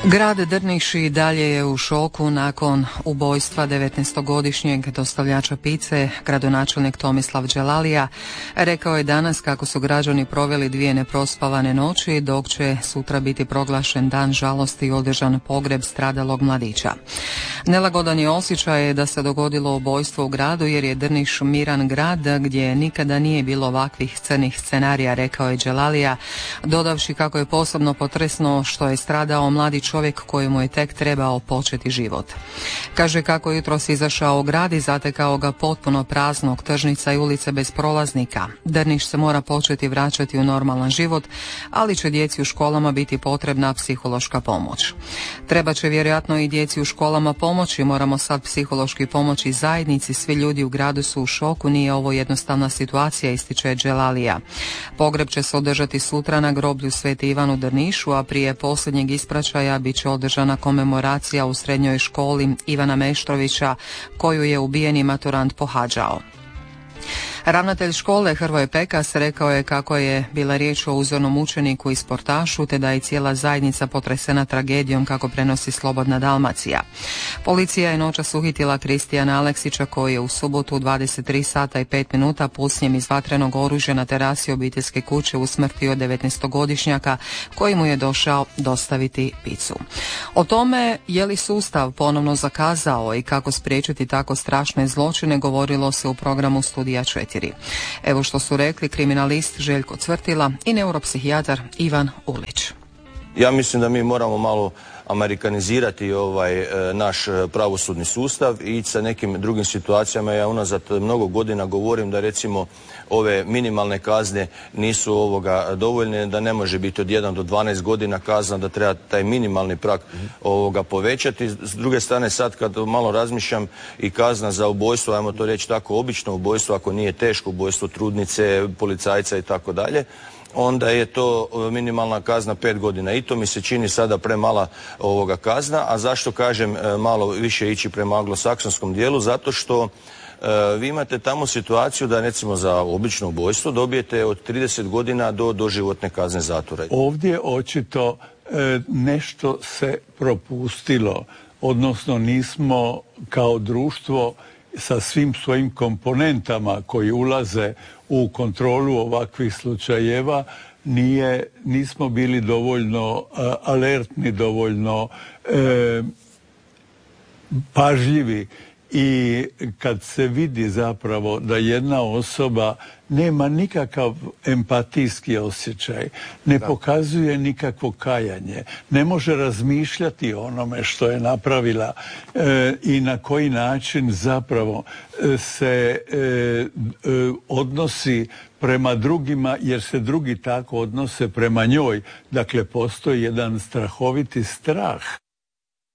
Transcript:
Grad Drniš i dalje je u šoku nakon ubojstva 19-godišnjeg dostavljača pice. Gradonačelnik Tomislav Đelalija rekao je danas kako su građani proveli 2 neprospavane noći, dok će sutra biti proglašen dan žalosti i održan pogreb stradalog mladića. Nelagodan je osjećaj da se dogodilo ubojstvo u gradu jer je Drniš miran grad gdje nikada nije bilo ovakvih crnih scenarija, rekao je Đelalija, dodavši kako je posebno potresno što je stradao mladi čovjek kojemu je tek trebao početi život. Kaže kako jutros izašao u grad i zatekao ga potpuno praznog, tržnica i ulice bez prolaznika. Drniš se mora početi vraćati u normalan život, ali će djeci u školama biti potrebna psihološka pomoć. Treba će vjerojatno i djeci u školama pomoći, moramo sad psihološki pomoći zajednici, svi ljudi u gradu su u šoku, nije ovo jednostavna situacija, ističe Đelalija. Pogreb će se održati sutra na groblju Sveti Ivan u Drnišu, a prije posljednjeg ispraćaja bit će održana komemoracija u srednjoj školi Ivana Meštrovića koju je ubijeni maturant pohađao. Ravnatelj škole Hrvoje Pekas rekao je kako je bila riječ o uzornom učeniku i sportašu, te da je cijela zajednica potresena tragedijom, kako prenosi Slobodna Dalmacija. Policija je noćas uhitila Kristijana Aleksića koji je u subotu u 23 sata i 5 minuta pucnjem iz vatrenog oružja na terasi obiteljske kuće usmrtio 19-godišnjaka koji mu je došao dostaviti picu. O tome je li sustav ponovno zakazao i kako spriječiti tako strašne zločine govorilo se u programu Studija 4. Evo što su rekli kriminalist Željko Cvrtila i neuropsihijatar Ivan Ulić. Ja mislim da mi moramo malo amerikanizirati naš pravosudni sustav i ići sa nekim drugim situacijama. Ja unazad mnogo godina govorim da recimo ove minimalne kazne nisu dovoljne, da ne može biti od 1 do 12 godina kazna, da treba taj minimalni prag povećati. S druge strane sad kad malo razmišljam i kazna za ubojstvo, ajmo to reći tako, obično ubojstvo ako nije teško ubojstvo trudnice, policajca i tako dalje, onda je to minimalna kazna 5 godina. I to mi se čini sada premala kazna. A zašto kažem malo više ići prema anglosaksonskom dijelu? Zato što vi imate tamo situaciju da recimo za obično ubojstvo dobijete od 30 godina do doživotne kazne zatvora. Ovdje očito nešto se propustilo, odnosno nismo kao društvo sa svim svojim komponentama koji ulaze u kontrolu ovakvih slučajeva nismo bili dovoljno alertni, dovoljno pažljivi. I kad se vidi zapravo da jedna osoba nema nikakav empatijski osjećaj, ne pokazuje nikakvo kajanje, ne može razmišljati o onome što je napravila i na koji način zapravo se odnosi prema drugima, jer se drugi tako odnose prema njoj. Dakle, postoji jedan strahoviti strah.